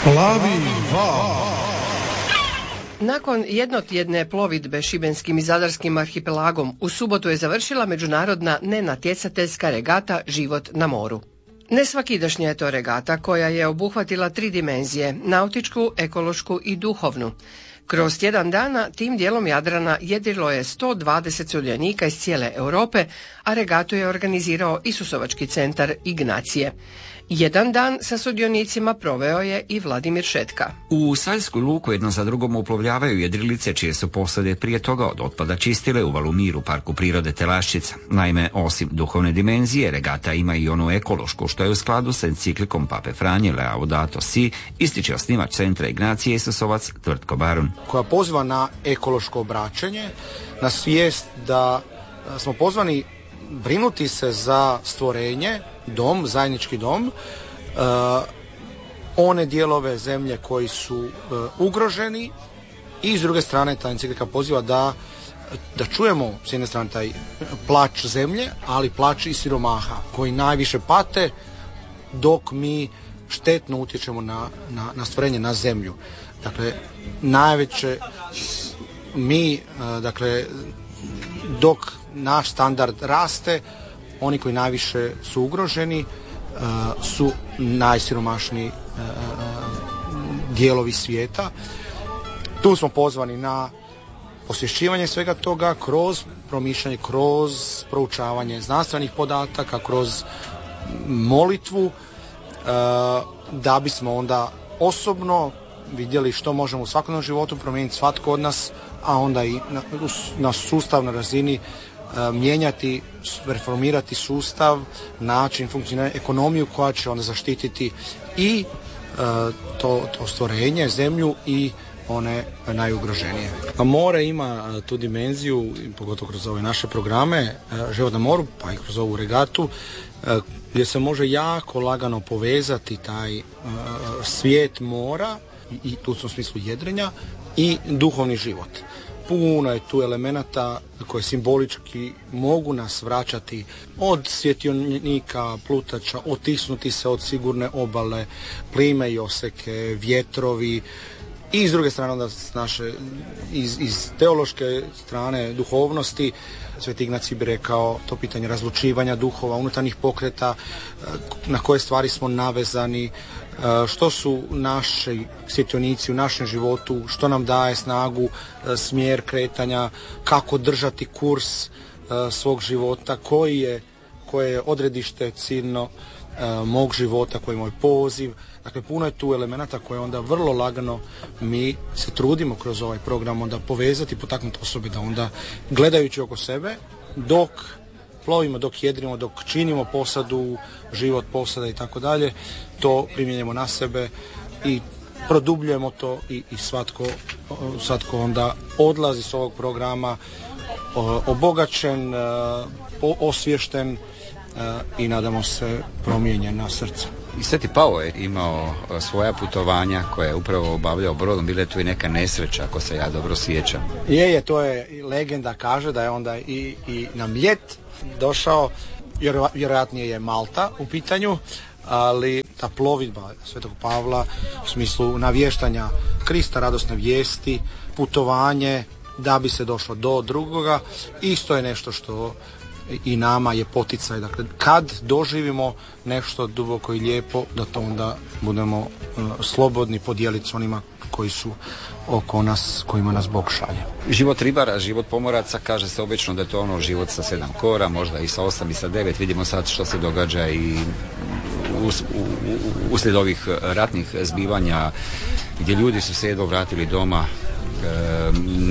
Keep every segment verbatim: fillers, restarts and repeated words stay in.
Plavi val. Nakon jednotjedne plovidbe šibenskim i zadarskim arhipelagom u subotu je završila međunarodna nenatjecateljska regata Život na moru. Nesvakidašnja je to regata koja je obuhvatila tri dimenzije, nautičku, ekološku i duhovnu. Kroz tjedan dana tim dijelom Jadrana jedrilo je sto dvadeset sudionika iz cijele Europe, a regatu je organizirao Isusovački centar Ignacije. Jedan dan sa sudionicima proveo je i Vladimir Šetka. U Saljsku luku jedno za drugom uplovljavaju jedrilice čije su posade prije toga od otpada čistile u Valumir u Parku prirode Telaščica. Naime, osim duhovne dimenzije, regata ima i onu ekološku, što je u skladu sa enciklikom Pape Franje Laudato Si, ističe osnivač centra Ignacije Isusovac Tvrtko Barun. Koja poziva na ekološko obraćanje, na svijest da smo pozvani brinuti se za stvorenje, dom, zajednički dom, uh, one dijelove zemlje koji su uh, ugroženi, i s druge strane ta enciklika poziva da, da čujemo s jedne strane taj plač zemlje, ali plač i siromaha koji najviše pate dok mi štetno utječemo na, na, na stvorenje, na zemlju. Dakle, najveće mi, uh, dakle, dok naš standard raste, oni koji najviše su ugroženi uh, su najsiromašniji uh, dijelovi svijeta. Tu smo pozvani na osvješćivanje svega toga kroz promišljanje, kroz proučavanje znanstvenih podataka, kroz molitvu, uh, da bismo onda osobno vidjeli što možemo u svakodnevnom životu promijeniti svatko od nas, a onda i na, na sustavnoj razini mijenjati, reformirati sustav, način funkcioniranja, ekonomiju koja će onda zaštititi i uh, to, to stvorenje, zemlju i one najugroženije. A more ima tu dimenziju, pogotovo kroz ove naše programe, Život na moru, pa i kroz ovu regatu, gdje se može jako lagano povezati taj uh, svijet mora, i tu u smislu jedrenja, i duhovni život. Puno je tu elemenata koje simbolički mogu nas vraćati od svjetionika, plutača, otisnuti se od sigurne obale, plime i oseke, vjetrovi, i s druge strane onda s naše, iz, iz teološke strane duhovnosti, Sveti Ignacij bi rekao to pitanje razlučivanja duhova, unutarnjih pokreta, na koje stvari smo navezani, što su naši svjetionici u našem životu, što nam daje snagu, smjer kretanja, kako držati kurs svog života, koji je, koje je odredište ciljno mog života, koji je moj poziv. Dakle, puno je tu elemenata koje onda vrlo lagano mi se trudimo kroz ovaj program onda povezati, potaknuti osobe da onda gledajući oko sebe, dok plovimo, dok jedrimo, dok činimo posadu, život posada i tako dalje, to primjenjujemo na sebe i produbljujemo to, i, i svatko, svatko onda odlazi s ovog programa obogaćen, osviješten i nadamo se promijenjena srca. I Sveti Pavao je imao svoja putovanja koje je upravo obavljao brodom, bile tu i neka nesreća, ako se ja dobro sjećam. Je, je, to je legenda, kaže da je onda i, i na Mljet došao, vjerojatnije je Malta u pitanju, ali ta plovidba Svetog Pavla u smislu navještanja Krista, radosne vijesti, putovanje da bi se došlo do drugoga, isto je nešto što i nama je poticaj. Dakle, kad doživimo nešto duboko i lijepo, da to onda budemo uh, slobodni podijeliti s onima koji su oko nas, kojima nas Bog šalje. Život ribara, život pomoraca, kaže se obično da je to ono život sa sedam kora, možda i sa osam i sa devet. Vidimo sad što se događa i us, u, u, uslijed ovih ratnih zbivanja gdje ljudi su se jedva vratili doma. E,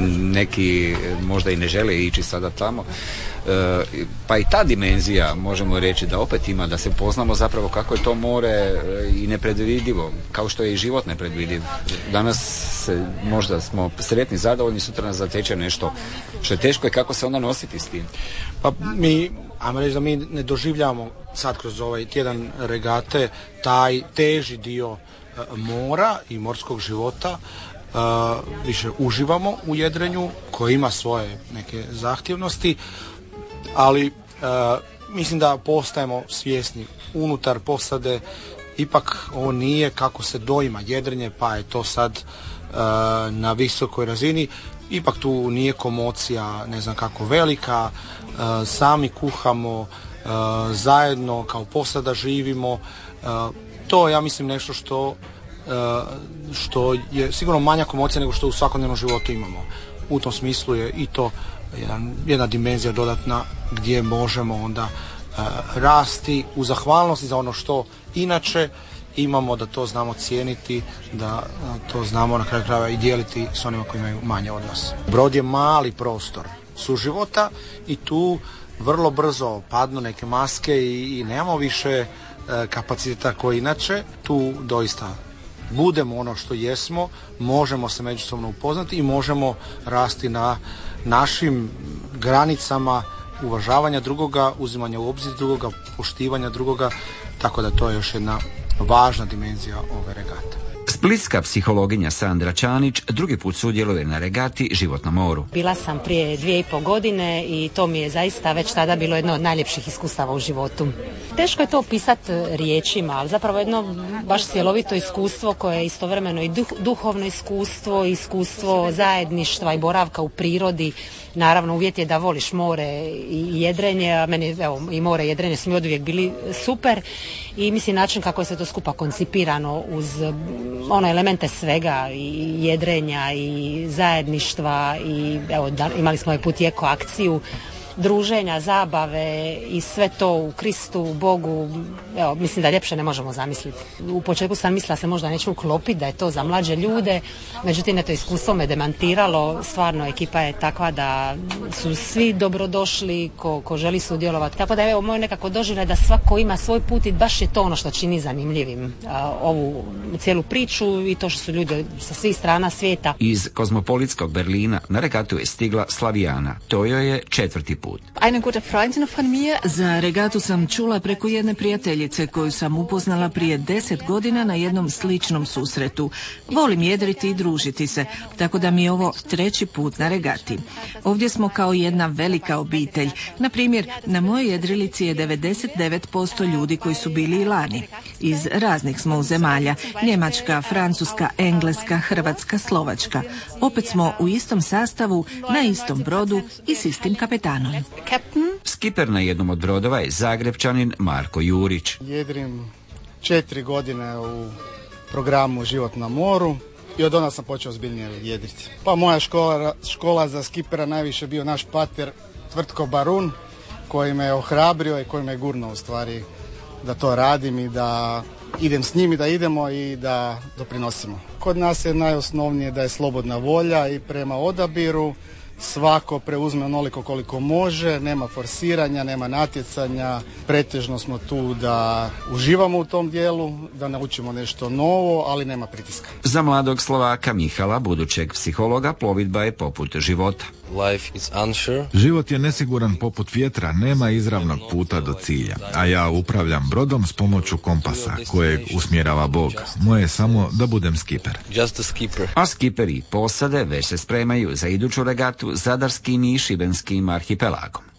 neki možda i ne žele ići sada tamo, e, pa i ta dimenzija možemo reći da opet ima, da se poznamo zapravo kako je to more i nepredvidivo, kao što je i život nepredvidiv. Danas se, možda smo sretni, zadovoljni, sutra nas zateče nešto što je teško, i kako se onda nositi s tim. Pa mi, ajmo reći da mi ne doživljamo sad kroz ovaj tjedan regate taj teži dio mora i morskog života. Uh, više uživamo u jedrenju koje ima svoje neke zahtjevnosti, ali uh, mislim da postajemo svjesni unutar posade ipak ovo nije kako se doima jedrenje, pa je to sad uh, na visokoj razini. Ipak tu nije komocija, ne znam kako velika, uh, sami kuhamo, uh, zajedno kao posada živimo. Uh, to ja mislim nešto što, uh, što je sigurno manja komocija nego što u svakodnevnom životu imamo. U tom smislu je i to jedan, jedna dimenzija dodatna gdje možemo onda uh, rasti u zahvalnosti za ono što inače imamo, da to znamo cijeniti, da to znamo na kraju krajeva i dijeliti s onima koji imaju manje od nas. Brod je mali prostor suživota i tu vrlo brzo padnu neke maske i, i nemamo više e, kapaciteta koji inače. Tu doista budemo ono što jesmo, možemo se međusobno upoznati i možemo rasti na našim granicama uvažavanja drugoga, uzimanja u obzir drugoga, poštivanja drugoga, tako da to je još jedna važna dimenzija ove regate. Splitska psihologinja Sandra Čanić drugi put sudjeluje na regati Život na moru. Bila sam prije dvije i pol godine i to mi je zaista već tada bilo jedno od najljepših iskustava u životu. Teško je to opisati riječima, ali zapravo jedno baš cjelovito iskustvo koje je istovremeno i duh, duhovno iskustvo, iskustvo zajedništva i boravka u prirodi. Naravno, uvjet je da voliš more i jedrenje, a meni evo, i more i jedrenje su mi oduvijek bili super i mislim način kako je se to skupa koncipirano uz ono elemente svega i jedrenja i zajedništva i evo, da, imali smo ovaj put i eko akciju, druženja, zabave i sve to u Kristu, u Bogu, evo, mislim da ljepše ne možemo zamisliti. U početku sam mislila se možda neću uklopiti, da je to za mlađe ljude, međutim, eto, iskustvo me demantiralo, stvarno ekipa je takva da su svi dobrodošli ko, ko želi sudjelovati. Tako da evo, moj nekako doživljaj da svako ima svoj put i baš je to ono što čini zanimljivim a, ovu cijelu priču i to što su ljudi sa svih strana svijeta. Iz kozmopolitskog Berlina na regatu je stigla Slavijana. To joj je četvrti put. Za regatu sam čula preko jedne prijateljice koju sam upoznala prije deset godina na jednom sličnom susretu. Volim jedriti i družiti se, tako da mi je ovo treći put na regati. Ovdje smo kao jedna velika obitelj. Na primjer, na mojoj jedrilici je devedeset devet posto ljudi koji su bili i lani. Iz raznih smo zemalja. Njemačka, Francuska, Engleska, Hrvatska, Slovačka. Opet smo u istom sastavu, na istom brodu i s istim kapetanom. Skiper na jednom od brodova je Zagrebčanin Marko Jurić. Jedrim četiri godine u programu Život na moru i od onda sam počeo ozbiljnije jedriti. Pa moja škola, škola za skipera najviše bio naš pater Tvrtko Barun, koji me ohrabrio i koji me gurnuo u stvari da to radim i da idem s njim i da idemo i da doprinosimo. Kod nas je najosnovnije da je slobodna volja i prema odabiru svako preuzme onoliko koliko može, nema forsiranja, nema natjecanja, pretežno smo tu da uživamo u tom dijelu, da naučimo nešto novo, ali nema pritiska. Za mladog Slovaka Mihala, budućeg psihologa, plovidba je poput života. Život je nesiguran poput vjetra, nema izravnog puta do cilja, a ja upravljam brodom s pomoću kompasa kojeg usmjerava Bog. Moje je samo da budem skiper. A skiperi i posade već se spremaju za iduću regatu Zadarskim i Šibenskim arhipelagom.